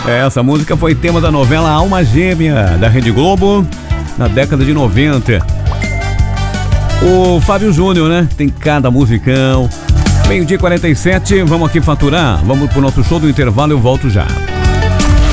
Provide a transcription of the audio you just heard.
Essa música foi tema da novela Alma Gêmea, da Rede Globo, na década de 90. O Fábio Júnior, né? Tem cada musicão. Meio-dia 47, vamos aqui faturar. Vamos pro nosso show do intervalo, eu volto já.